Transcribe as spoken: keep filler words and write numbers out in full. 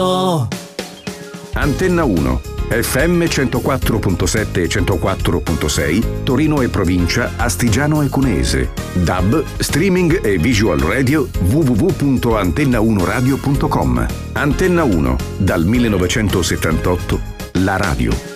Antenna uno, F M centoquattro virgola sette e centoquattro virgola sei, Torino e provincia, Astigiano e Cuneese. D A B, streaming e visual radio w w w punto antenna uno radio punto com. Antenna uno, dal millenovecentosettantotto, la radio.